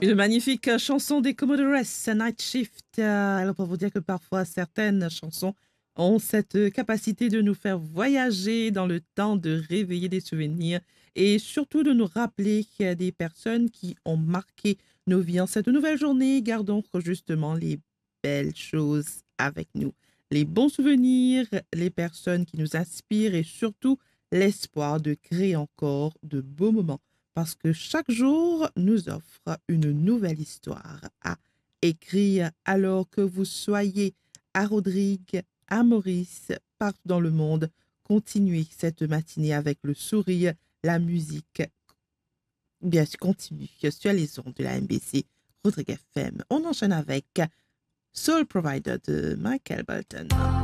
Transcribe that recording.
Une magnifique chanson des Commodores, Night Shift. Alors, pour vous dire que parfois, certaines chansons ont cette capacité de nous faire voyager dans le temps, de réveiller des souvenirs et surtout de nous rappeler qu'il y a des personnes qui ont marqué nos vies. En cette nouvelle journée, gardons justement les belles choses avec nous, les bons souvenirs, les personnes qui nous inspirent et surtout l'espoir de créer encore de beaux moments parce que chaque jour nous offre une nouvelle histoire à écrire alors que vous soyez à Rodrigue, à Maurice, partout dans le monde. Continuez cette matinée avec le sourire, la musique. Bien sûr, continue sur les ondes de la MBC Rodrigue FM. On enchaîne avec Soul Provider de Michael Bolton.